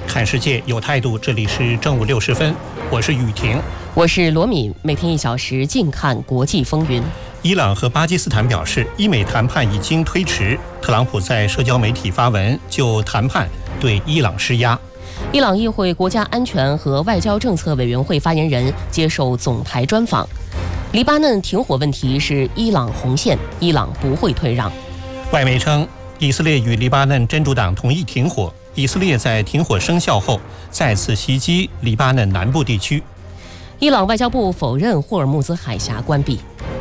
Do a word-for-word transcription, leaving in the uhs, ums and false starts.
看世界有态度，这里是正午六时分，我是雨婷， 我是罗敏，每天一小时静看国际风云。 伊朗和巴基斯坦表示，伊美谈判已经推迟。特朗普在社交媒体发文，就谈判对伊朗施压。 伊朗议会国家安全和外交政策委员会发言人接受总台专访。黎巴嫩停火问题是伊朗红线，伊朗不会退让。 外媒称，以色列与黎巴嫩真主党同意停火。以色列在停火生效后再次袭击黎巴嫩南部地区。 伊朗外交部否认霍尔木兹海峡关闭。